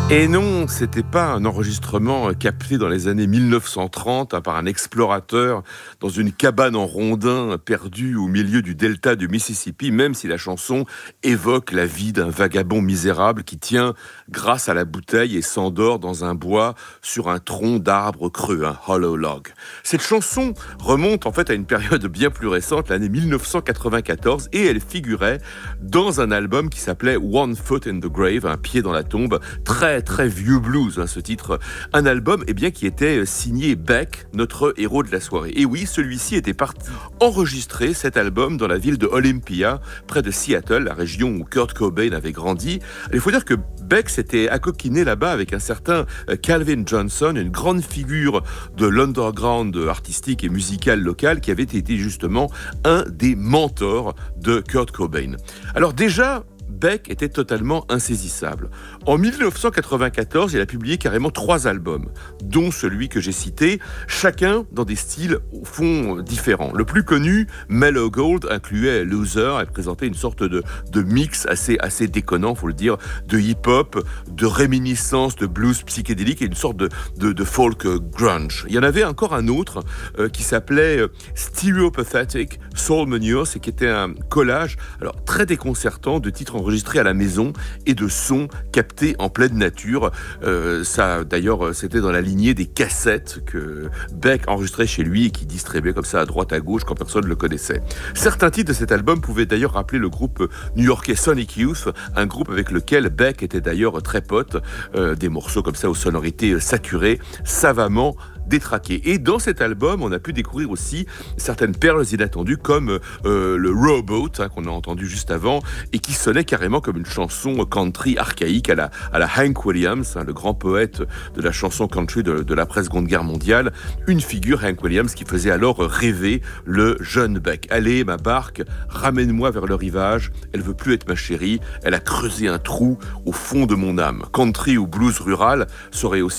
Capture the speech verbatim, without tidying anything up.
Et non, c'était pas un enregistrement capté dans les années mille neuf cent trente hein, par un explorateur dans une cabane en rondin perdue au milieu du delta du Mississippi, même si la chanson évoque la vie d'un vagabond misérable qui tient grâce à la bouteille et s'endort dans un bois sur un tronc d'arbre creux, un hollow log. Cette chanson remonte en fait à une période bien plus récente, l'année mille neuf cent quatre-vingt-quatorze, et elle figurait dans un album qui s'appelait One Foot in the Grave, un pied dans la tombe, très très vieux blues, hein, ce titre. Un album eh bien, qui était signé Beck, notre héros de la soirée. Et oui, celui-ci était parti enregistrer cet album dans la ville de Olympia, près de Seattle, la région où Kurt Cobain avait grandi. Il faut dire que Beck s'était accoquiné là-bas avec un certain Calvin Johnson, une grande figure de l'underground artistique et musical local qui avait été justement un des mentors de Kurt Cobain. Alors déjà, Beck était totalement insaisissable. En mille neuf cent quatre-vingt-quatorze, il a publié carrément trois albums, dont celui que j'ai cité, chacun dans des styles au fond différents. Le plus connu, Mellow Gold, incluait Loser et présentait une sorte de, de mix assez, assez déconnant, faut le dire, de hip-hop, de réminiscence, de blues psychédélique et une sorte de, de, de folk grunge. Il y en avait encore un autre euh, qui s'appelait Stereopathetic Soul Manure, c'est qui était un collage alors très déconcertant de titres enregistrés à la maison et de sons captés en pleine nature. Euh, ça, d'ailleurs, c'était dans la lignée des cassettes que Beck enregistrait chez lui et qui distribuait comme ça à droite à gauche quand personne ne le connaissait. Certains titres de cet album pouvaient d'ailleurs rappeler le groupe new-yorkais Sonic Youth, un groupe avec lequel Beck était d'ailleurs très pote. Euh, des morceaux comme ça aux sonorités saturées, savamment détraqué. Et dans cet album, on a pu découvrir aussi certaines perles inattendues comme euh, le Rowboat hein, qu'on a entendu juste avant et qui sonnait carrément comme une chanson country archaïque à la, à la Hank Williams, hein, le grand poète de la chanson country de, de l'après-seconde guerre mondiale. Une figure, Hank Williams, qui faisait alors rêver le jeune Beck. Allez, ma barque, ramène-moi vers le rivage. Elle veut plus être ma chérie. Elle a creusé un trou au fond de mon âme. Country ou blues rural serait aussi